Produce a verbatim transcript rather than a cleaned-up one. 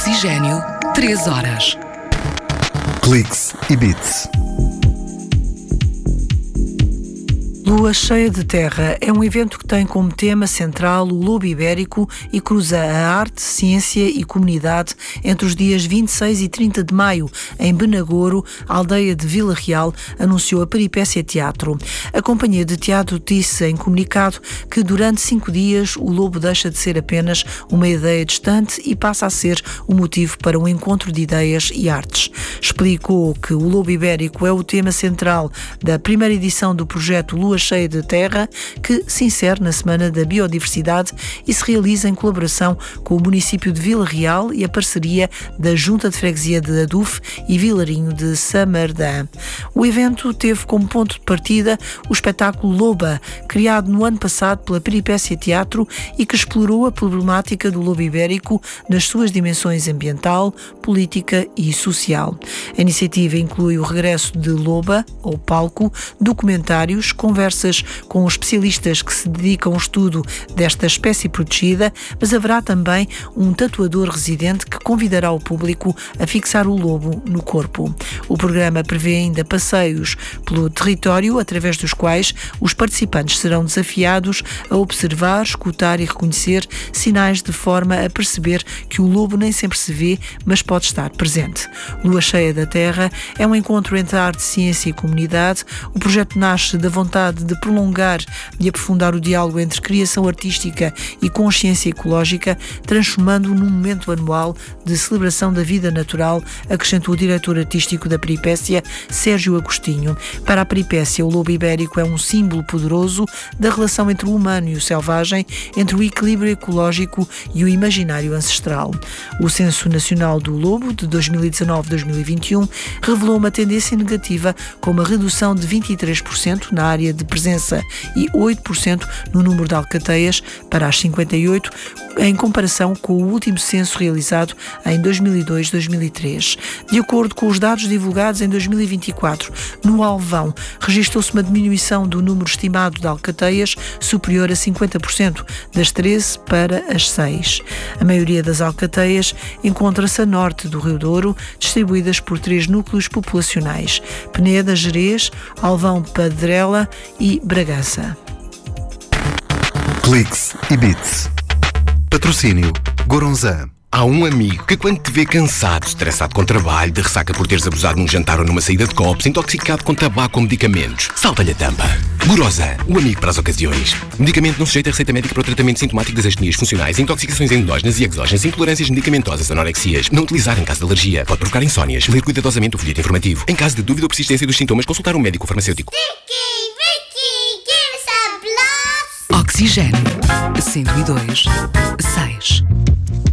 Oxigênio, três horas. Cliques e Bits. Lua Cheia de Terra é um evento que tem como tema central o lobo ibérico e cruza a arte, ciência e comunidade entre os dias vinte e seis e trinta de maio, em Benagouro, a aldeia de Vila Real, anunciou a Peripécia Teatro. A companhia de teatro disse em comunicado que durante cinco dias o lobo deixa de ser apenas uma ideia distante e passa a ser o motivo para um encontro de ideias e artes. Explicou que o lobo ibérico é o tema central da primeira edição do projeto Lua Cheia de Terra, que se insere na Semana da Biodiversidade e se realiza em colaboração com o município de Vila Real e a parceria da Junta de Freguesia de Aduf e Vilarinho de Samardã. O evento teve como ponto de partida o espetáculo Loba, criado no ano passado pela Peripécia Teatro e que explorou a problemática do lobo ibérico nas suas dimensões ambiental, política e social. A iniciativa inclui o regresso de Loba ao palco, documentários, conversas com os especialistas que se dedicam ao estudo desta espécie protegida, mas haverá também um tatuador residente que convidará o público a fixar o lobo no corpo. O programa prevê ainda passeios pelo território, através dos quais os participantes serão desafiados a observar, escutar e reconhecer sinais de forma a perceber que o lobo nem sempre se vê, mas pode estar presente. Lua Cheia da Terra é um encontro entre arte, ciência e comunidade. O projeto nasce da vontade de prolongar e aprofundar o diálogo entre criação artística e consciência ecológica, transformando-o num momento anual de celebração da vida natural, acrescentou o diretor artístico da Peripécia, Sérgio Agostinho. Para a Peripécia, o lobo ibérico é um símbolo poderoso da relação entre o humano e o selvagem, entre o equilíbrio ecológico e o imaginário ancestral. O Censo Nacional do Lobo, de dois mil e dezanove a dois mil e vinte e um, revelou uma tendência negativa, com uma redução de vinte e três por cento na área de presença e oito por cento no número de alcateias para as cinquenta e oito, em comparação com o último censo realizado em dois mil e dois a dois mil e três. De acordo com os dados divulgados em dois mil e vinte e quatro, no Alvão registrou-se uma diminuição do número estimado de alcateias superior a cinquenta por cento, das treze para as seis. A maioria das alcateias encontra-se a norte do Rio Douro, distribuídas por três núcleos populacionais: Peneda, Gerês, Alvão, Padrela e Bragança. Cliques e Bits. Patrocínio Goronzan. Há um amigo que, quando te vê cansado, estressado com trabalho, de ressaca por teres abusado num jantar ou numa saída de copos, intoxicado com tabaco ou medicamentos, salta-lhe a tampa. Goronzan, o amigo para as ocasiões. Medicamento não sujeito a receita médica para o tratamento sintomático das astenias funcionais, intoxicações endógenas e exógenas, intolerâncias medicamentosas, anorexias. Não utilizar em caso de alergia. Pode provocar insónias. Ler cuidadosamente o folheto informativo. Em caso de dúvida ou persistência dos sintomas, consultar um médico farmacêutico. Ricky, Ricky, give us a blast! Oxigênio, cento e dois, seis.